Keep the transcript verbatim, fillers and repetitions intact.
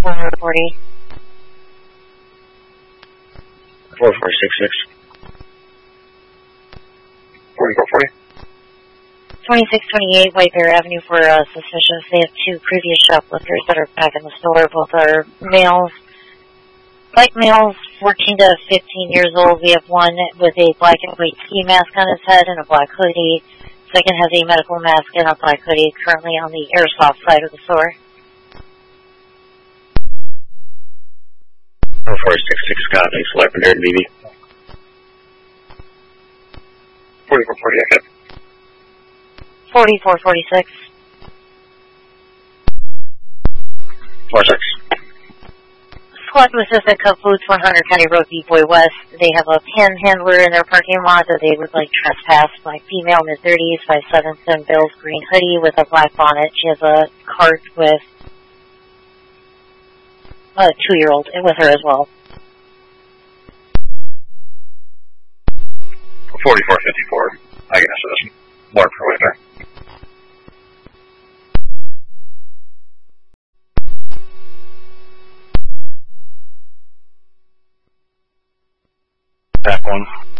four forty. four four six six. forty-four forty. twenty-six twenty-eight White Bear Avenue for uh, suspicious. They have two previous shoplifters that are back in the store. Both are males. White males, fourteen to fifteen years old. We have one with a black and white ski mask on his head and a black hoodie. Second has a medical mask and a black hoodie, currently on the airsoft side of the store. four four six six, copy. Select from there to B B. forty-four forty, okay. forty-four forty-six. four six. Squad was just at Cub Foods, one hundred County Road, B-Boy West. They have a panhandler in their parking lot that they would like trespass. My female, mid thirties, five seven, seven Bills, green hoodie with a black bonnet. She has a cart with a two-year-old with her as well. forty-four fifty-four. I can answer this. More per way there. Back one.